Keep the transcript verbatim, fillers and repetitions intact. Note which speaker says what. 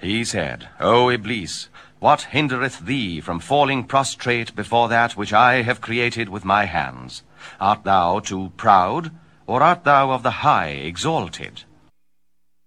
Speaker 1: He said, O Iblis, what hindereth thee from falling prostrate before that which I have created with my hands? Art thou too proud, or art thou of the high exalted?